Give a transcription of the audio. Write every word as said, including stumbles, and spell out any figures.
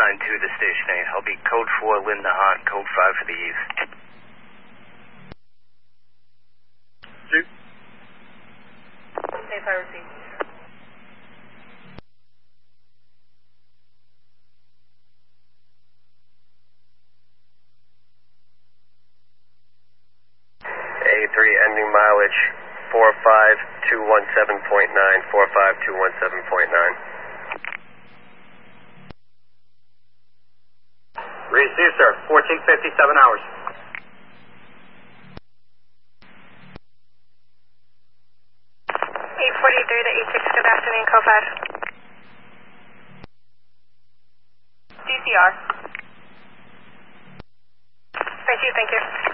line two to station eight. I'll be code four Linda Hahn, code five for the east. Two. Safe, I received. A three ending mileage four five two one seven point nine, four five two one seven point nine. Received, sir. fourteen fifty-seven hours. eight forty-three to eight six, good afternoon, code five. D C R. Thank you, thank you.